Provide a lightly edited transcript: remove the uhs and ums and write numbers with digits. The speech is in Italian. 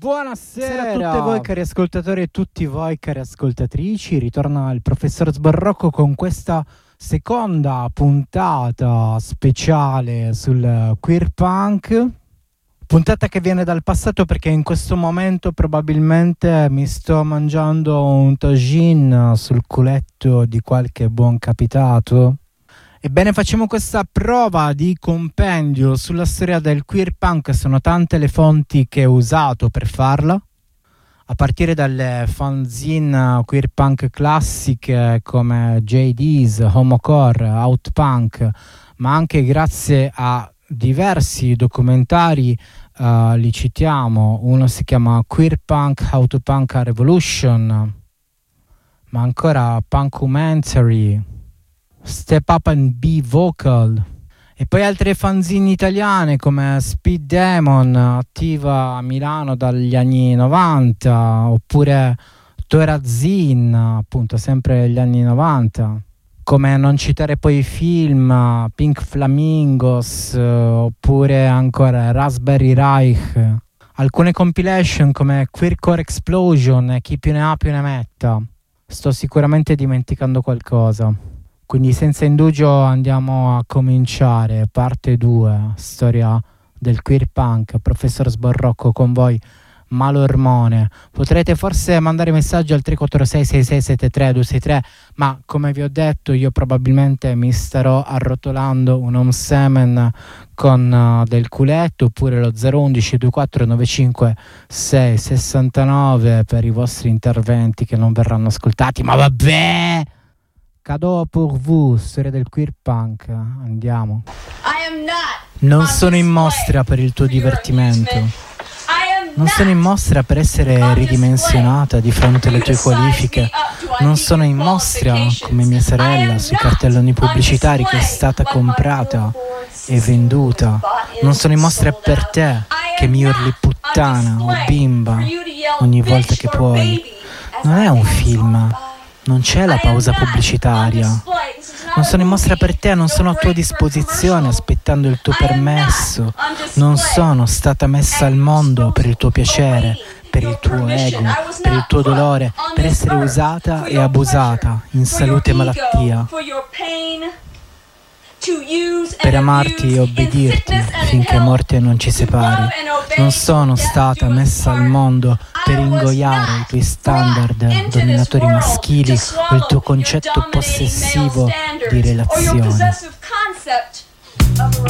Buonasera a tutte voi cari ascoltatori e tutti voi cari ascoltatrici. Ritorna il professor Sbarrocco con questa seconda puntata speciale sul queer punk. Puntata che viene dal passato perché in questo momento probabilmente mi sto mangiando un tagine sul culetto di qualche buon capitato. Ebbene, facciamo questa prova di compendio sulla storia del queer punk. Sono tante le fonti che ho usato per farla, a partire dalle fanzine queer punk classiche come JD's, Homocore, Outpunk, ma anche grazie a diversi documentari. Li citiamo. Uno si chiama Queer Punk How to Punk a Revolution, ma ancora Punkumentary, Step Up and Be Vocal, e poi altre fanzine italiane come Speed Demon, attiva a Milano dagli anni 90, oppure Torazin, appunto sempre gli anni 90. Come non citare poi i film Pink Flamingos, oppure ancora Raspberry Reich. Alcune compilation come Queercore Explosion e Chi più ne ha più ne metta. Sto sicuramente dimenticando qualcosa. Quindi senza indugio andiamo a cominciare, parte 2, storia del queer punk. Professor Sbarrocco con voi, Malormone. Potrete forse mandare messaggi al 346 6673 263, ma come vi ho detto io probabilmente mi starò arrotolando un home semen con del culetto, oppure lo 011 2495 669 per i vostri interventi che non verranno ascoltati. Ma vabbè, cadeau pour vous, storia del queer punk. Andiamo. Non sono in mostra per il tuo divertimento. Non sono in mostra per essere ridimensionata di fronte alle tue qualifiche. Non sono in mostra come mia sorella sui cartelloni pubblicitari che è stata comprata e venduta. Non sono in mostra per te che mi urli puttana o bimba ogni volta che puoi. Non è un film. Non c'è la pausa pubblicitaria. Non sono in mostra per te, non sono a tua disposizione aspettando il tuo permesso. Non sono stata messa al mondo per il tuo piacere, per il tuo ego, per il tuo dolore, per essere usata e abusata in salute e malattia. Per amarti e obbedirti finché morte non ci separi. Non sono stata messa al mondo per ingoiare i tuoi standard dominatori maschili o il tuo concetto possessivo di relazione.